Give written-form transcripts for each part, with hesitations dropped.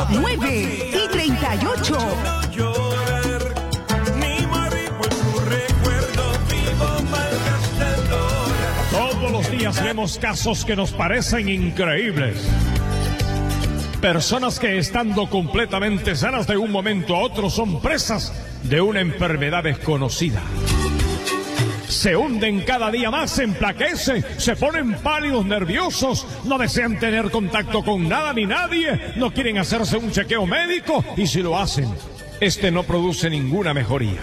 9:38. Todos los días vemos casos que nos parecen increíbles. Personas que estando completamente sanas de un momento a otro son presas de una enfermedad desconocida. Se hunden cada día más, se enflaquecen, se ponen pálidos, nerviosos, no desean tener contacto con nada ni nadie, no quieren hacerse un chequeo médico y si lo hacen, este no produce ninguna mejoría.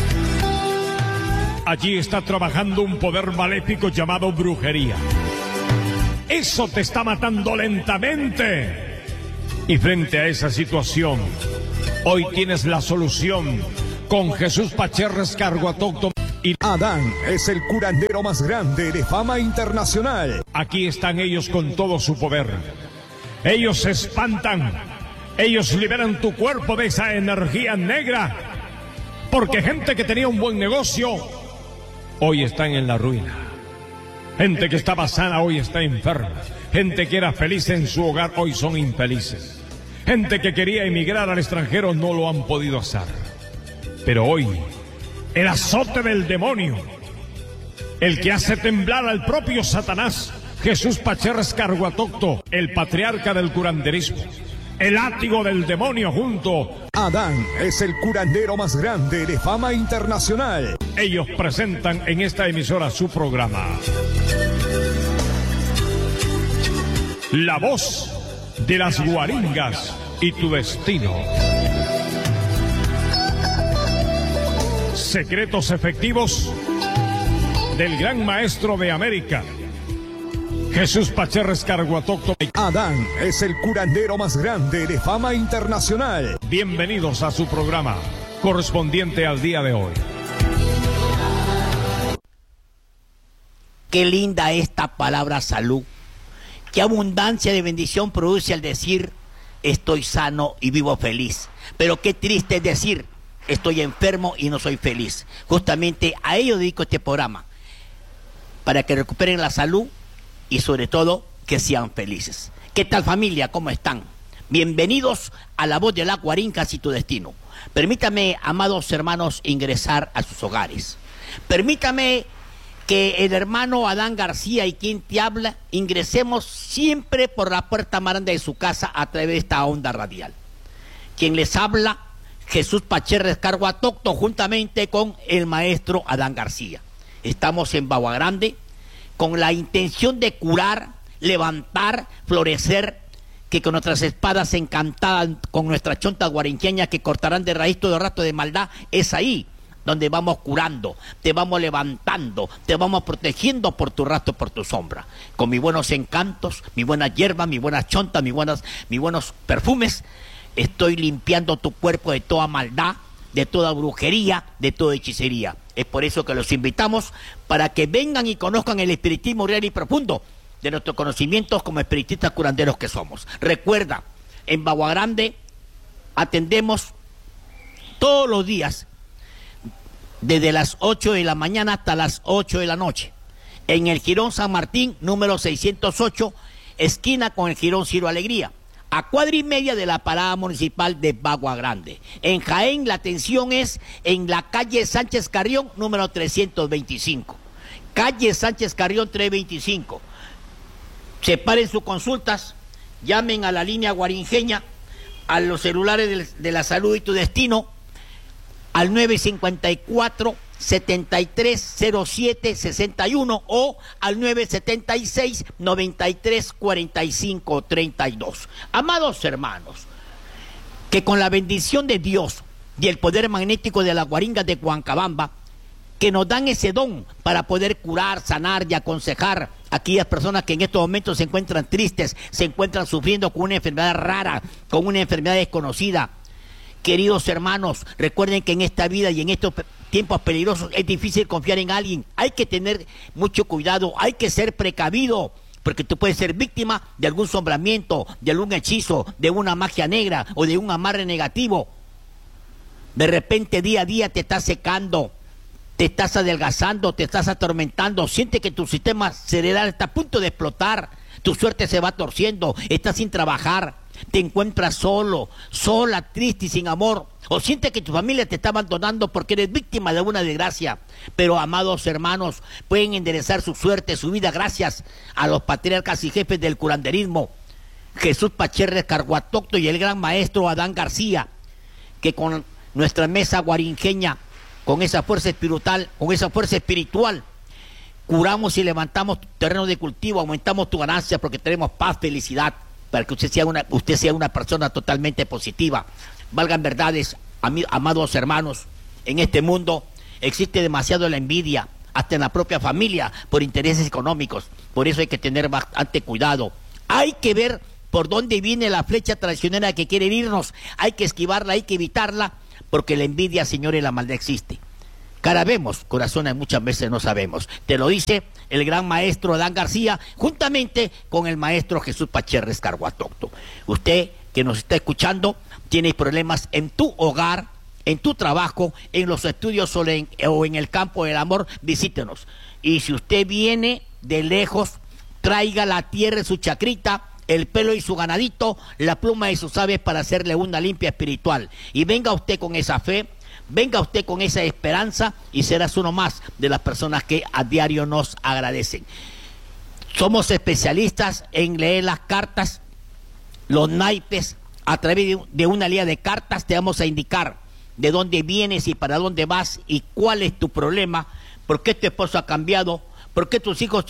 Allí está trabajando un poder maléfico llamado brujería. Eso te está matando lentamente. Y frente a esa situación, hoy tienes la solución con Jesús Pacherres Carguatócto. Adán es el curandero más grande de fama internacional. Aquí están ellos con todo su poder. Ellos se espantan. Ellos liberan tu cuerpo de esa energía negra. Porque gente que tenía un buen negocio, hoy están en la ruina. Gente que estaba sana, hoy está enferma. Gente que era feliz en su hogar, hoy son infelices. Gente que quería emigrar al extranjero, no lo han podido hacer. Pero hoy, el azote del demonio, el que hace temblar al propio Satanás, Jesús Pacherres Carguatócto, el patriarca del curanderismo, el látigo del demonio junto. Adán es el curandero más grande de fama internacional. Ellos presentan en esta emisora su programa. La voz de las guaringas y tu destino. Secretos efectivos del gran maestro de América, Jesús Pacherres Carguatócto. Adán es el curandero más grande de fama internacional. Bienvenidos a su programa correspondiente al día de hoy. Qué linda esta palabra salud. Qué abundancia de bendición produce al decir estoy sano y vivo feliz. Pero qué triste es decir estoy enfermo y no soy feliz. Justamente a ello dedico este programa, para que recuperen la salud y sobre todo que sean felices. ¿Qué tal, familia? ¿Cómo están? Bienvenidos a la voz de las guaringas y tu destino. Permítame, amados hermanos, ingresar a sus hogares. Permítame que el hermano Adán García y quien te habla ingresemos siempre por la puerta más grande de su casa a través de esta onda radial. Quien les habla, Jesús Pacherres Carguatócto, juntamente con el maestro Adán García. Estamos en Bagua Grande con la intención de curar, levantar, florecer, que con nuestras espadas encantadas, con nuestras chontas guarinqueñas que cortarán de raíz todo rato de maldad, es ahí donde vamos curando, te vamos levantando, te vamos protegiendo por tu rastro, por tu sombra. Con mis buenos encantos, mis buenas hierbas, mis buenas chontas, mis buenos perfumes, estoy limpiando tu cuerpo de toda maldad, de toda brujería, de toda hechicería. Es por eso que los invitamos para que vengan y conozcan el espiritismo real y profundo de nuestros conocimientos como espiritistas curanderos que somos. Recuerda, en Bagua Grande atendemos todos los días desde las 8 de la mañana hasta las 8 de la noche. En el Jirón San Martín, número 608, esquina con el Jirón Ciro Alegría, a cuadra y media de la parada municipal de Bagua Grande. En Jaén, la atención es en la calle Sánchez Carrión, número 325. Calle Sánchez Carrión 325. Separen sus consultas, llamen a la línea guaringeña, a los celulares de la salud y tu destino, al 954-7307-61 o al 976-9345-32. Amados hermanos, que con la bendición de Dios y el poder magnético de las guaringas de Huancabamba, que nos dan ese don para poder curar, sanar y aconsejar a aquellas personas que en estos momentos se encuentran tristes, se encuentran sufriendo con una enfermedad rara, con una enfermedad desconocida. Queridos hermanos, recuerden que en esta vida y en estos tiempos peligrosos es difícil confiar en alguien. Hay que tener mucho cuidado, hay que ser precavido, porque tú puedes ser víctima de algún sombramiento, de algún hechizo, de una magia negra o de un amarre negativo. De repente, día a día te estás secando, te estás adelgazando, te estás atormentando, siente que tu sistema cerebral está a punto de explotar, tu suerte se va torciendo, estás sin trabajar, te encuentras solo, sola, triste y sin amor, o sientes que tu familia te está abandonando porque eres víctima de alguna desgracia, pero amados hermanos, pueden enderezar su suerte, su vida, gracias a los patriarcas y jefes del curanderismo, Jesús Pacherres Carguatocto y el gran maestro Adán García, que con nuestra mesa guarinjeña, con esa fuerza espiritual, curamos y levantamos tu terreno de cultivo, aumentamos tu ganancia porque tenemos paz, felicidad, para que usted sea una persona totalmente positiva. Valgan verdades, amados hermanos, en este mundo existe demasiado la envidia, hasta en la propia familia, por intereses económicos. Por eso hay que tener bastante cuidado. Hay que ver por dónde viene la flecha traicionera que quiere herirnos. Hay que esquivarla, hay que evitarla, porque la envidia, señores, la maldad existe. Cara vemos, corazones muchas veces no sabemos. Te lo dice el gran maestro Adán García, juntamente con el maestro Jesús Pacherres Carguatocto. Usted que nos está escuchando, tiene problemas en tu hogar, en tu trabajo, en los estudios o en el campo del amor, visítenos. Y si usted viene de lejos, traiga la tierra y su chacrita, el pelo y su ganadito, la pluma y sus aves para hacerle una limpia espiritual. Y venga usted con esa fe, venga usted con esa esperanza y serás uno más de las personas que a diario nos agradecen. Somos especialistas en leer las cartas, los naipes. A través de una línea de cartas te vamos a indicar de dónde vienes y para dónde vas y cuál es tu problema, por qué tu esposo ha cambiado, por qué tus hijos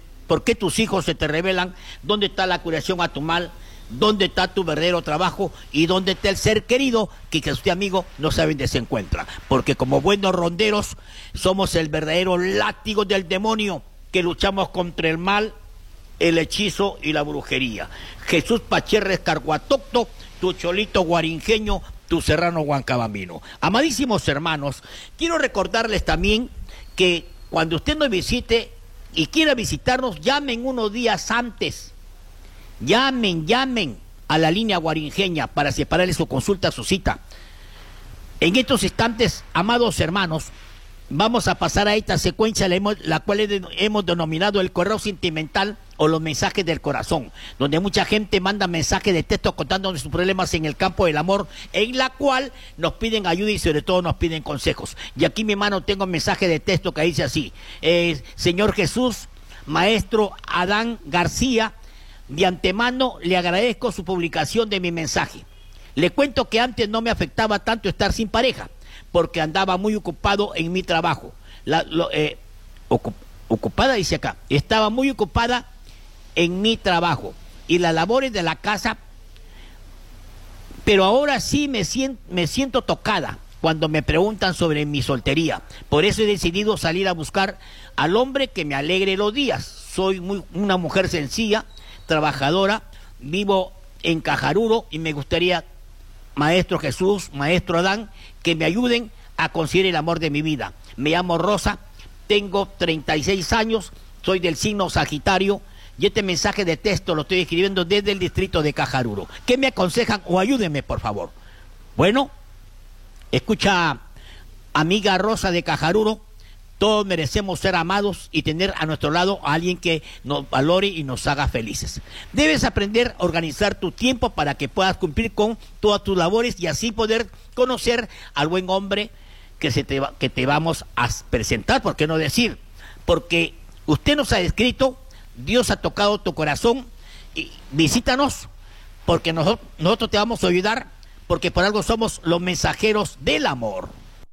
se te revelan, dónde está la curación a tu mal, dónde está tu verdadero trabajo y dónde está el ser querido que usted, amigo, no sabe dónde se encuentra. Porque como buenos ronderos somos el verdadero látigo del demonio, que luchamos contra el mal, el hechizo y la brujería. Jesús Pacherres Carguatocto, tu cholito guarinjeño, tu serrano huancabambino. Amadísimos hermanos, quiero recordarles también que cuando usted nos visite y quiera visitarnos, llamen unos días antes. Llamen a la línea guarinjeña para separarle su consulta, su cita. En estos instantes, amados hermanos, vamos a pasar a esta secuencia, la cual hemos denominado el correo sentimental o los mensajes del corazón, donde mucha gente manda mensajes de texto contándonos sus problemas en el campo del amor, en la cual nos piden ayuda y sobre todo nos piden consejos. Y aquí en mi mano tengo un mensaje de texto que dice así: Señor Jesús, maestro Adán García, de antemano le agradezco su publicación de mi mensaje. Le cuento que antes no me afectaba tanto estar sin pareja, porque andaba muy ocupado en mi trabajo. Ocupada, dice acá, estaba muy ocupada en mi trabajo y las labores de la casa, pero ahora sí me siento tocada cuando me preguntan sobre mi soltería. Por eso he decidido salir a buscar al hombre que me alegre los días. Soy una mujer sencilla, trabajadora, vivo en Cajaruro y me gustaría, maestro Jesús, maestro Adán, que me ayuden a conseguir el amor de mi vida. Me llamo Rosa, tengo 36 años, soy del signo Sagitario y este mensaje de texto lo estoy escribiendo desde el distrito de Cajaruro. ¿Qué me aconsejan o ayúdenme, por favor? Bueno, escucha, amiga Rosa de Cajaruro, todos merecemos ser amados y tener a nuestro lado a alguien que nos valore y nos haga felices. Debes aprender a organizar tu tiempo para que puedas cumplir con todas tus labores y así poder conocer al buen hombre que te vamos a presentar, ¿por qué no decir? Porque usted nos ha escrito, Dios ha tocado tu corazón y visítanos porque nosotros te vamos a ayudar, porque por algo somos los mensajeros del amor.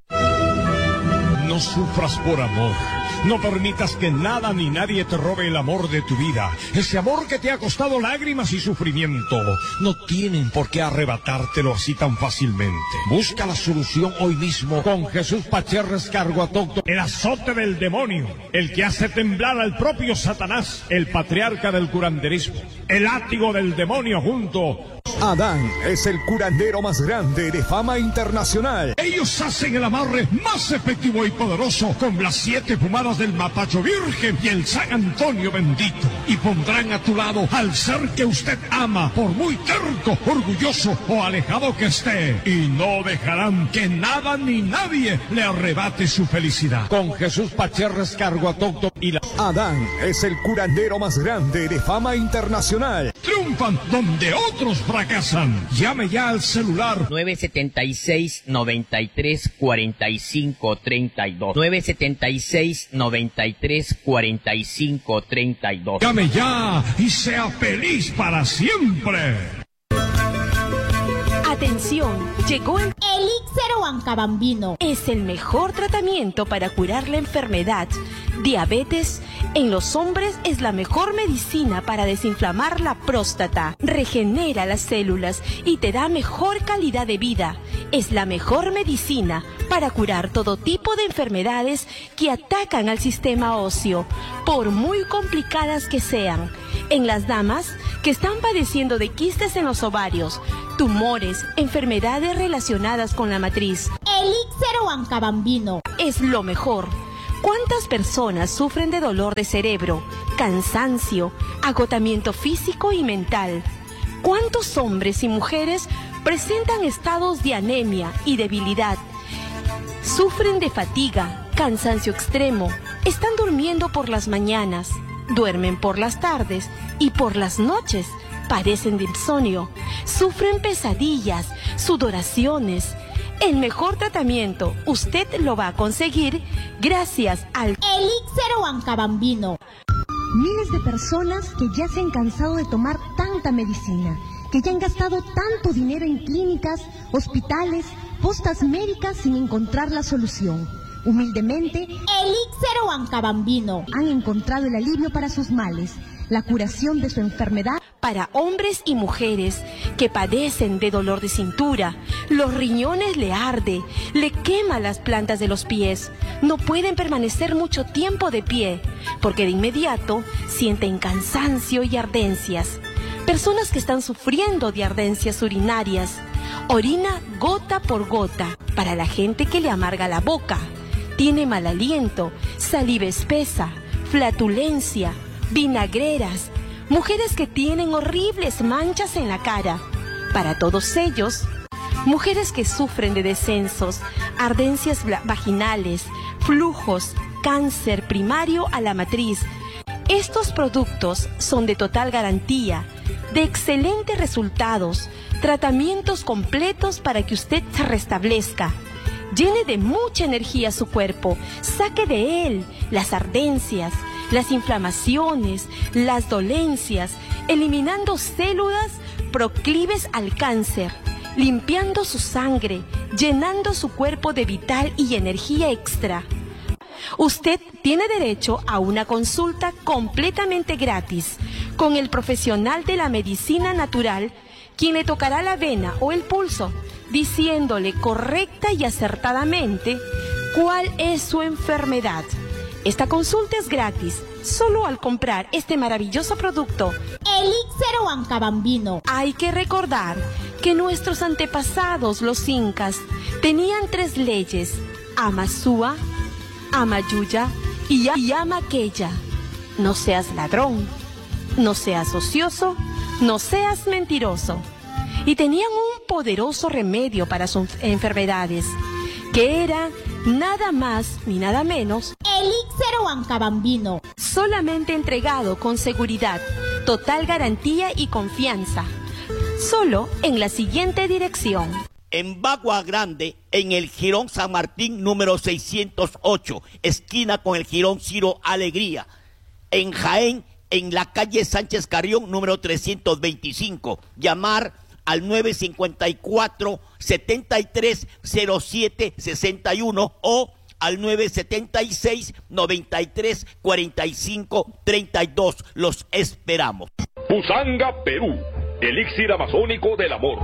No sufras por amor. No permitas que nada ni nadie te robe el amor de tu vida. Ese amor que te ha costado lágrimas y sufrimiento. No tienen por qué arrebatártelo así tan fácilmente. Busca la solución hoy mismo con Jesús Pacherres Carguatocto, el azote del demonio, el que hace temblar al propio Satanás, el patriarca del curanderismo, el látigo del demonio junto. Adán es el curandero más grande de fama internacional. Ellos hacen el amarre más efectivo y poderoso con las 7 pomadas del Mapacho Virgen y el San Antonio bendito. Y pondrán a tu lado al ser que usted ama, por muy terco, orgulloso o alejado que esté. Y no dejarán que nada ni nadie le arrebate su felicidad. Con Jesús Pacherres Carguatocto y la... Adán es el curandero más grande de fama internacional. triunfan donde otros fracasan. Llame ya al celular 976-93-45-32. 976-93-45-32. Llame ya y sea feliz para siempre. Atención, llegó el Elixir Huancabambino. Es el mejor tratamiento para curar la enfermedad. Diabetes en los hombres es la mejor medicina para desinflamar la próstata. Regenera las células y te da mejor calidad de vida. Es la mejor medicina para curar todo tipo de enfermedades que atacan al sistema óseo, por muy complicadas que sean. En las damas que están padeciendo de quistes en los ovarios, tumores, enfermedades relacionadas con la matriz. Elixir Huancabambino. Es lo mejor. ¿Cuántas personas sufren de dolor de cerebro, cansancio, agotamiento físico y mental? ¿Cuántos hombres y mujeres presentan estados de anemia y debilidad? Sufren de fatiga, cansancio extremo, están durmiendo por las mañanas, duermen por las tardes y por las noches padecen de insomnio, sufren pesadillas, sudoraciones. El mejor tratamiento usted lo va a conseguir gracias al Elixir Huancabambino. Miles de personas que ya se han cansado de tomar tanta medicina, que ya han gastado tanto dinero en clínicas, hospitales, postas médicas sin encontrar la solución. Humildemente, Elixir Huancabambino. Han encontrado el alivio para sus males, la curación de su enfermedad. Para hombres y mujeres que padecen de dolor de cintura, los riñones le arde, le quema las plantas de los pies, no pueden permanecer mucho tiempo de pie, porque de inmediato sienten cansancio y ardencias. Personas que están sufriendo de ardencias urinarias, orina gota por gota. Para la gente que le amarga la boca, tiene mal aliento, saliva espesa, flatulencia, vinagreras, mujeres que tienen horribles manchas en la cara. Para todos ellos, mujeres que sufren de descensos, ardencias vaginales, flujos, cáncer primario a la matriz. Estos productos son de total garantía, de excelentes resultados, tratamientos completos para que usted se restablezca. Llene de mucha energía su cuerpo, saque de él las ardencias, las inflamaciones, las dolencias, eliminando células proclives al cáncer, limpiando su sangre, llenando su cuerpo de vital y energía extra. Usted tiene derecho a una consulta completamente gratis con el profesional de la medicina natural, quien le tocará la vena o el pulso, diciéndole correcta y acertadamente cuál es su enfermedad. Esta consulta es gratis, solo al comprar este maravilloso producto. Elixir Huancabambino. Hay que recordar que nuestros antepasados, los incas, tenían 3 leyes: Amasúa, Amayuya y Amaqueya. No seas ladrón, no seas ocioso, no seas mentiroso. Y tenían un poderoso remedio para sus enfermedades, que era nada más ni nada menos Elixir Huancabambino. Solamente entregado con seguridad, total garantía y confianza. Solo en la siguiente dirección: en Bagua Grande, en el Jirón San Martín número 608, esquina con el Jirón Ciro Alegría. En Jaén, en la calle Sánchez Carrión número 325. Llamar al 954-730761 o al 976-9345-32. Los esperamos. Pusanga, Perú, elixir amazónico del amor.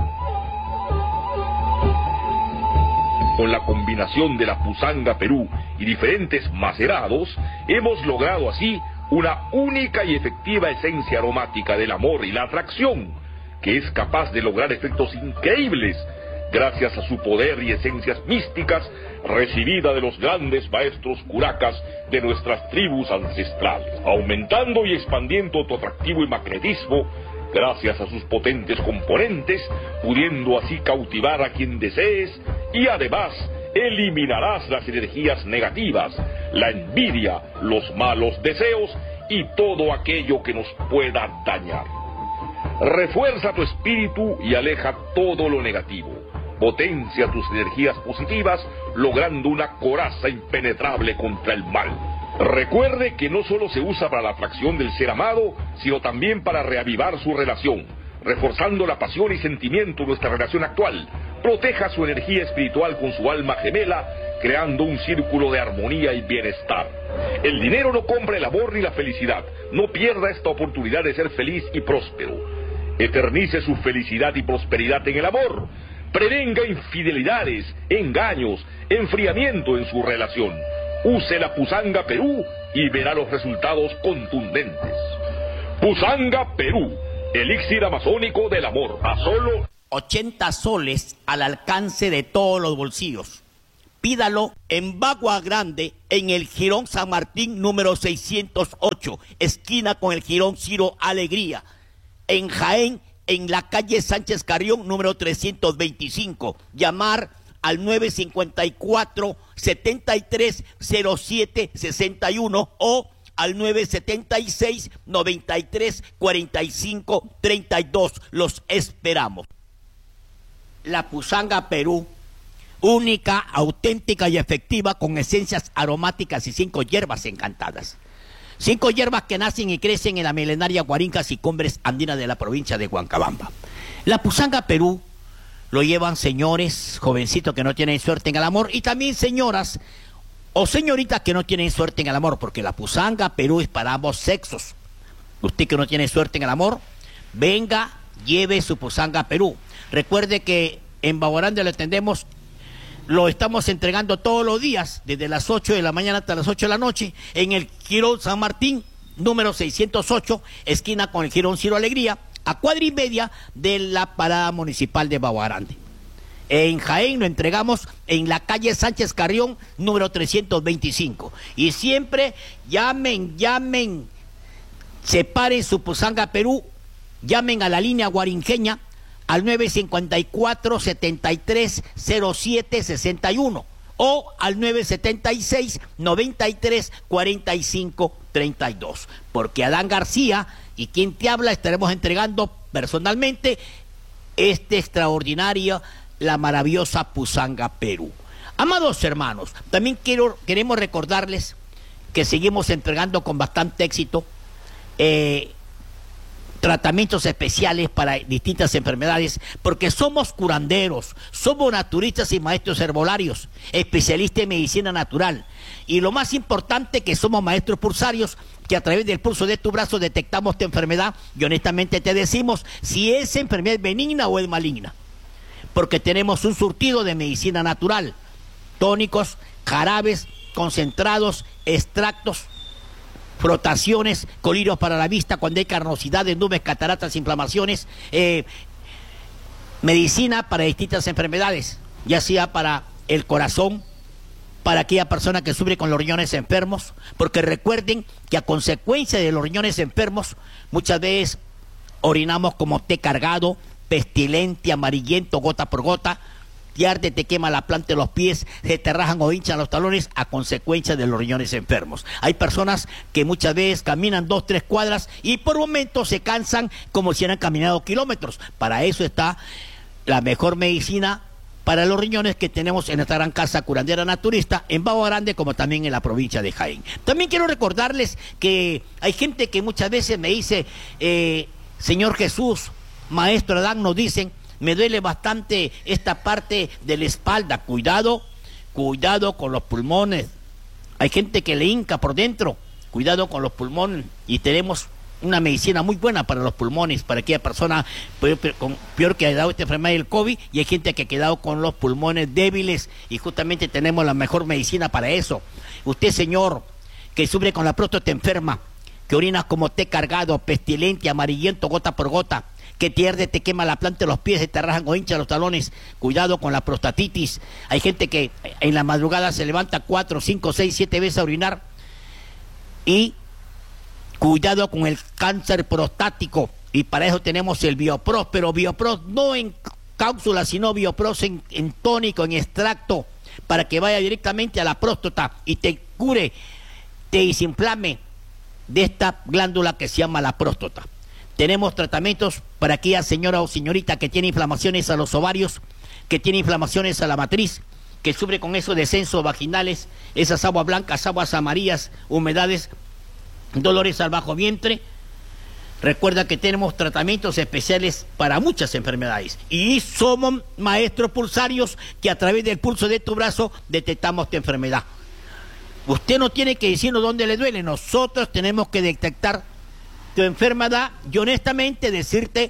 Con la combinación de la Pusanga Perú y diferentes macerados, hemos logrado así una única y efectiva esencia aromática del amor y la atracción, que es capaz de lograr efectos increíbles gracias a su poder y esencias místicas recibida de los grandes maestros curacas de nuestras tribus ancestrales, aumentando y expandiendo tu atractivo y magnetismo gracias a sus potentes componentes, pudiendo así cautivar a quien desees y además eliminarás las energías negativas, la envidia, los malos deseos y todo aquello que nos pueda dañar. Refuerza tu espíritu y aleja todo lo negativo. Potencia tus energías positivas, logrando una coraza impenetrable contra el mal. Recuerde que no solo se usa para la atracción del ser amado, sino también para reavivar su relación, reforzando la pasión y sentimiento de nuestra relación actual. Proteja su energía espiritual con su alma gemela, creando un círculo de armonía y bienestar. El dinero no compra el amor ni la felicidad. No pierda esta oportunidad de ser feliz y próspero. Eternice su felicidad y prosperidad en el amor. Prevenga infidelidades, engaños, enfriamiento en su relación. Use la Pusanga Perú y verá los resultados contundentes. Pusanga Perú, elixir amazónico del amor, a solo 80 soles al alcance de todos los bolsillos. Pídalo en Bagua Grande, en el Jirón San Martín número 608, esquina con el Jirón Ciro Alegría. En Jaén, en la calle Sánchez Carrión número 325. Llamar al 954-730761 o al 976-934532. Los esperamos. La Pusanga Perú, única, auténtica y efectiva, con esencias aromáticas y 5 hierbas encantadas. 5 hierbas que nacen y crecen en la milenaria Guarincas y Cumbres Andinas de la provincia de Huancabamba. La Pusanga Perú lo llevan señores, jovencitos que no tienen suerte en el amor, y también señoras o señoritas que no tienen suerte en el amor, porque la Pusanga Perú es para ambos sexos. Usted que no tiene suerte en el amor, venga, lleve su Pusanga Perú. Recuerde que en Baguarande lo atendemos, lo estamos entregando todos los días, desde las 8 de la mañana hasta las 8 de la noche, en el Jirón San Martín, número 608, esquina con el Jirón Ciro Alegría, a cuadra y media de la parada municipal de Baguarande. En Jaén lo entregamos en la calle Sánchez Carrión, número 325. Y siempre llamen, separen su Pusanga Perú, llamen a la línea guarinjeña al 954-730761 o al 976-934532. Porque Adán García y quien te habla estaremos entregando personalmente este extraordinario, la maravillosa Pusanga Perú. Amados hermanos, también queremos recordarles que seguimos entregando con bastante éxito tratamientos especiales para distintas enfermedades, porque somos curanderos, somos naturistas y maestros herbolarios, especialistas en medicina natural, y lo más importante, que somos maestros pulsarios, que a través del pulso de tu brazo detectamos tu enfermedad y honestamente te decimos si esa enfermedad es benigna o es maligna, porque tenemos un surtido de medicina natural, tónicos, jarabes, concentrados, extractos, frotaciones, colirios para la vista cuando hay carnosidades, nubes, cataratas, inflamaciones, medicina para distintas enfermedades, ya sea para el corazón, para aquella persona que sufre con los riñones enfermos, porque recuerden que a consecuencia de los riñones enfermos muchas veces orinamos como té cargado, pestilente, amarillento, gota por gota, te arde, te quema la planta de los pies, se te rajan o hinchan los talones a consecuencia de los riñones enfermos. Hay personas que muchas veces caminan 2-3 cuadras y por momentos se cansan como si hubieran caminado kilómetros. Para eso está la mejor medicina para los riñones que tenemos en esta gran casa curandera naturista en Baguarande, como también en la provincia de Jaén. También quiero recordarles que hay gente que muchas veces me dice, Señor Jesús, Maestro Adán, nos dicen, me duele bastante esta parte de la espalda. Cuidado con los pulmones. Hay gente que le hinca por dentro. Cuidado con los pulmones. Y tenemos una medicina muy buena para los pulmones, para aquella persona peor que ha dado esta enfermedad del COVID, y hay gente que ha quedado con los pulmones débiles, y justamente tenemos la mejor medicina para eso. Usted, señor, que sufre con la próstata enferma, que orinas como té cargado, pestilente, amarillento, gota por gota, que te arde, te quema la planta de los pies, se te rajan o hinchan los talones. Cuidado con la prostatitis. Hay gente que en la madrugada se levanta 4, 5, 6, 7 veces a orinar. Y cuidado con el cáncer prostático. Y para eso tenemos el Biopros, pero Biopros no en cápsula, sino Biopros en tónico, en extracto, para que vaya directamente a la próstata y te cure, te desinflame de esta glándula que se llama la próstata. Tenemos tratamientos para aquella señora o señorita que tiene inflamaciones a los ovarios, que tiene inflamaciones a la matriz, que sufre con esos descensos vaginales, esas aguas blancas, aguas amarillas, humedades, dolores al bajo vientre. Recuerda que tenemos tratamientos especiales para muchas enfermedades. Y somos maestros pulsarios que a través del pulso de tu brazo detectamos tu enfermedad. Usted no tiene que decirnos dónde le duele. Nosotros tenemos que detectar tu enfermedad y honestamente decirte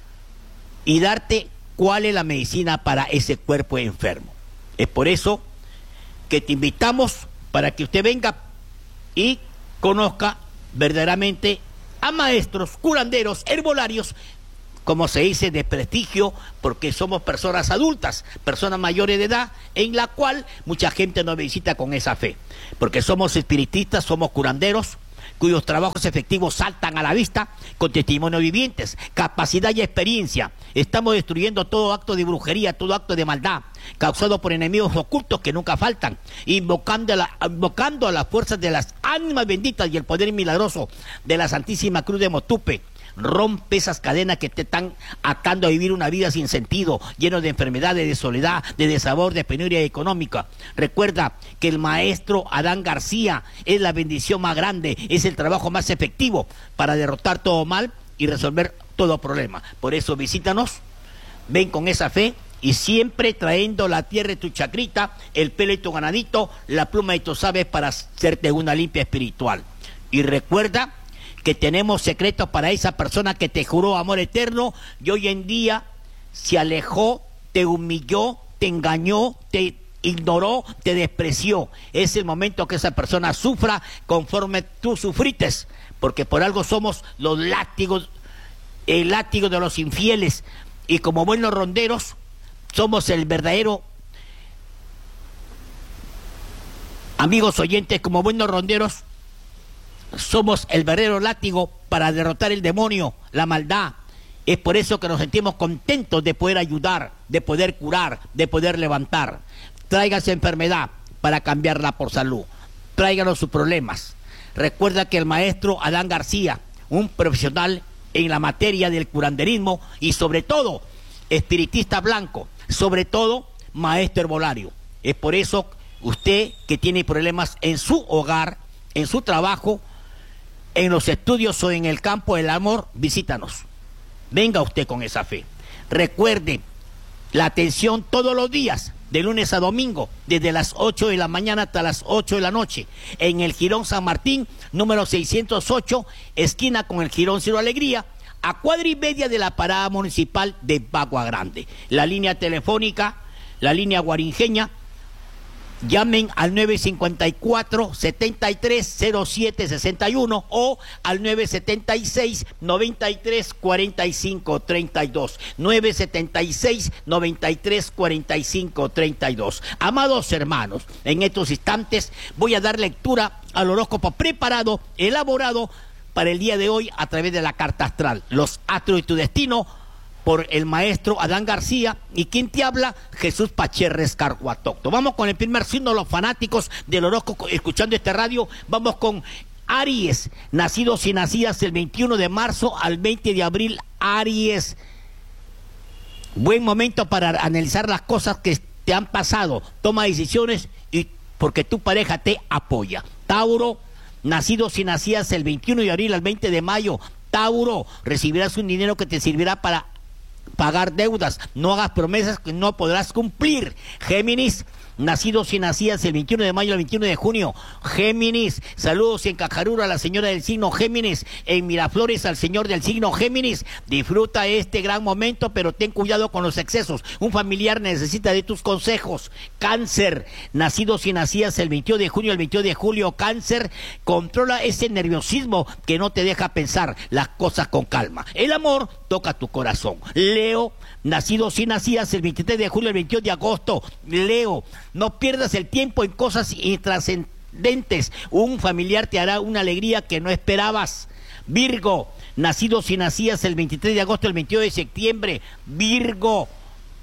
y darte cuál es la medicina para ese cuerpo enfermo. Es por eso que te invitamos para que usted venga y conozca verdaderamente a maestros, curanderos, herbolarios, como se dice, de prestigio, porque somos personas adultas, personas mayores de edad, en la cual mucha gente nos visita con esa fe, porque somos espiritistas, somos curanderos, cuyos trabajos efectivos saltan a la vista con testimonios vivientes, capacidad y experiencia. Estamos destruyendo todo acto de brujería, todo acto de maldad, causado por enemigos ocultos que nunca faltan, invocando a las fuerzas de las ánimas benditas y el poder milagroso de la Santísima Cruz de Motupe. Rompe esas cadenas que te están atando a vivir una vida sin sentido, lleno de enfermedades, de soledad, de desabor, de penuria económica. Recuerda que el maestro Adán García es la bendición más grande, es el trabajo más efectivo para derrotar todo mal y resolver todo problema. Por eso visítanos, ven con esa fe y siempre trayendo la tierra de tu chacrita, el pelo de tu ganadito, la pluma de tus aves para hacerte una limpia espiritual. Y recuerda que tenemos secretos para esa persona que te juró amor eterno y hoy en día se alejó, te humilló, te engañó, te ignoró, te despreció. Es el momento que esa persona sufra conforme tú sufrites, porque por algo somos los látigos, el látigo de los infieles, y como buenos ronderos somos el verdadero, amigos oyentes, como buenos ronderos somos el verdadero látigo para derrotar el demonio, la maldad. Es por eso que nos sentimos contentos de poder ayudar, de poder curar, de poder levantar. Tráigase enfermedad para cambiarla por salud. Tráiganos sus problemas. Recuerda que el maestro Adán García, un profesional en la materia del curanderismo y sobre todo espiritista blanco, sobre todo maestro herbolario. Es por eso usted que tiene problemas en su hogar, en su trabajo, en los estudios o en el campo del amor, visítanos. Venga usted con esa fe. Recuerde la atención todos los días, de lunes a domingo, desde las 8 de la mañana hasta las 8 de la noche, en el Jirón San Martín, número 608, esquina con el Jirón Ciro Alegría, a cuadra y media de la parada municipal de Bagua Grande. La línea telefónica, la línea guarinjeña, llamen al 954-730761 o al 976-934532. 976-934532. Amados hermanos, en estos instantes voy a dar lectura al horóscopo preparado, elaborado para el día de hoy a través de la carta astral, los astros de tu destino, por el maestro Adán García, y quien te habla, Jesús Pacherres Carhuatocto. Vamos con el primer signo, los fanáticos del horóscopo, escuchando este radio, vamos con Aries, nacidos y nacidas del 21 de marzo al 20 de abril, Aries. Buen momento para analizar las cosas que te han pasado, toma decisiones y porque tu pareja te apoya. Tauro, nacidos y nacidas del 21 de abril al 20 de mayo, Tauro, recibirás un dinero que te servirá para pagar deudas, no hagas promesas que no podrás cumplir. Géminis, nacidos y nacidas el 21 de mayo al 21 de junio, Géminis, saludos en Cajarura a la señora del signo Géminis, en Miraflores al señor del signo Géminis. Disfruta este gran momento, pero ten cuidado con los excesos, un familiar necesita de tus consejos. Cáncer, nacidos y nacidas el 21 de junio al 22 de julio, Cáncer, controla ese nerviosismo que no te deja pensar las cosas con calma. El amor toca tu corazón. Leo, nacidos y nacidas el 23 de julio al 22 de agosto, Leo, no pierdas el tiempo en cosas intrascendentes. Un familiar te hará una alegría que no esperabas. Virgo, nacidos y nacidas el 23 de agosto al 22 de septiembre, Virgo,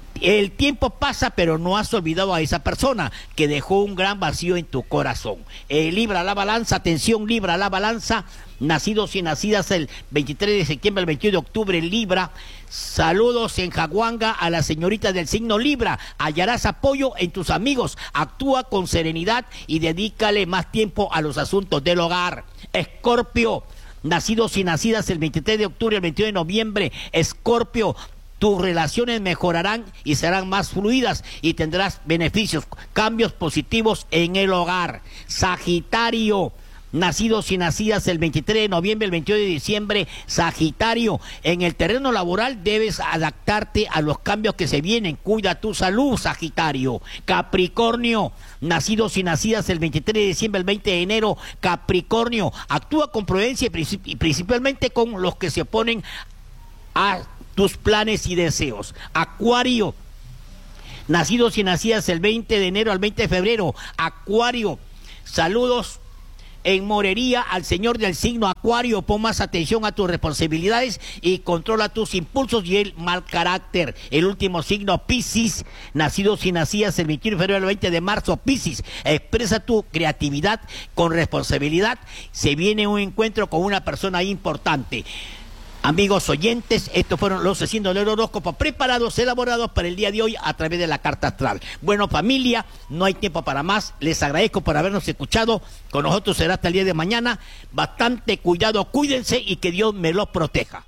El tiempo pasa, pero no has olvidado a esa persona que dejó un gran vacío en tu corazón. Libra la balanza, atención, Libra la balanza, nacidos y nacidas el 23 de septiembre, el 21 de octubre, Libra. Saludos en Jaguanga a la señorita del signo Libra. Hallarás apoyo en tus amigos. Actúa con serenidad y dedícale más tiempo a los asuntos del hogar. Escorpio, nacidos y nacidas el 23 de octubre, el 21 de noviembre, Escorpio. Tus relaciones mejorarán y serán más fluidas y tendrás beneficios, cambios positivos en el hogar. Sagitario, nacidos y nacidas el 23 de noviembre, el 22 de diciembre, Sagitario, en el terreno laboral debes adaptarte a los cambios que se vienen. Cuida tu salud, Sagitario. Capricornio, nacidos y nacidas el 23 de diciembre, el 20 de enero, Capricornio, actúa con prudencia y principalmente con los que se oponen a tus planes y deseos. Acuario, nacidos y nacidas el 20 de enero al 20 de febrero, Acuario, saludos en Morería al señor del signo Acuario. Pon más atención a tus responsabilidades y controla tus impulsos y el mal carácter. El último signo, Piscis, nacidos y nacidas el 21 de febrero al 20 de marzo, Piscis, expresa tu creatividad con responsabilidad. Se viene un encuentro con una persona importante. Amigos oyentes, estos fueron los signos del horóscopo preparados, elaborados para el día de hoy a través de la carta astral. Bueno, familia, no hay tiempo para más. Les agradezco por habernos escuchado. Con nosotros será hasta el día de mañana. Bastante cuidado, cuídense y que Dios me los proteja.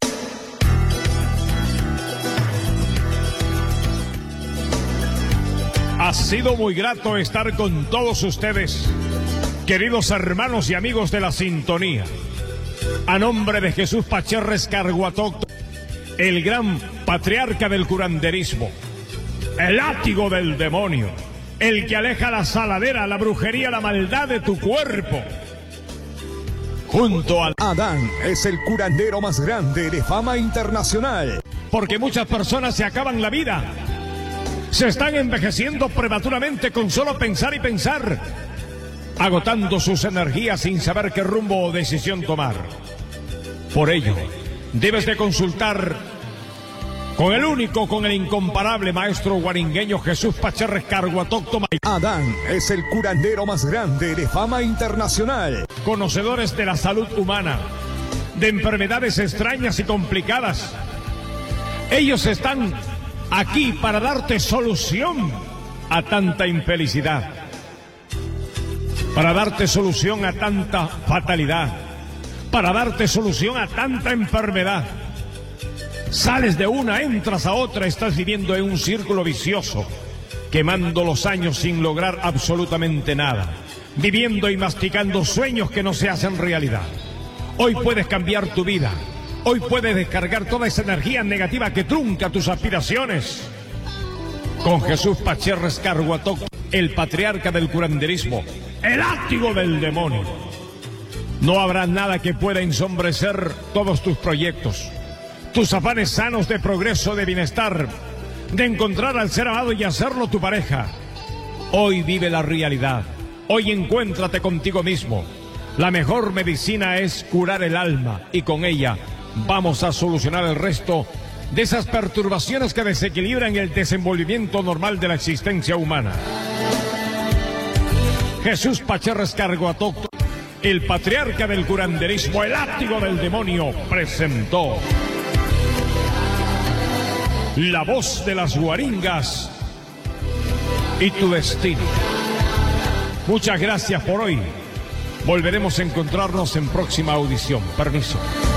Ha sido muy grato estar con todos ustedes, queridos hermanos y amigos de la sintonía. A nombre de Jesús Pacherres Carguatóctono, el gran patriarca del curanderismo, el látigo del demonio, el que aleja la saladera, la brujería, la maldad de tu cuerpo. Junto al Adán es el curandero más grande de fama internacional. Porque muchas personas se acaban la vida, se están envejeciendo prematuramente con solo pensar y pensar, agotando sus energías sin saber qué rumbo o decisión tomar. Por ello, debes de consultar con el único, con el incomparable maestro guaringueño Jesús Pacherres Carguatóctono. Adán es el curandero más grande de fama internacional. Conocedores de la salud humana, de enfermedades extrañas y complicadas. Ellos están aquí para darte solución a tanta infelicidad, para darte solución a tanta fatalidad, para darte solución a tanta enfermedad. Sales de una, entras a otra, estás viviendo en un círculo vicioso, quemando los años sin lograr absolutamente nada, viviendo y masticando sueños que no se hacen realidad. Hoy puedes cambiar tu vida, hoy puedes descargar toda esa energía negativa que trunca tus aspiraciones. Con Jesús Pacherres Carguatóctono, el patriarca del curanderismo, el látigo del demonio. No habrá nada que pueda ensombrecer todos tus proyectos, tus afanes sanos de progreso, de bienestar, de encontrar al ser amado y hacerlo tu pareja. Hoy vive la realidad, hoy encuéntrate contigo mismo. La mejor medicina es curar el alma y con ella vamos a solucionar el resto de esas perturbaciones que desequilibran el desenvolvimiento normal de la existencia humana. Jesús Pacherres Carguatóctono, el patriarca del curanderismo, el látigo del demonio, presentó La Voz de las Guaringas y tu destino. Muchas gracias por hoy. Volveremos a encontrarnos en próxima audición. Permiso.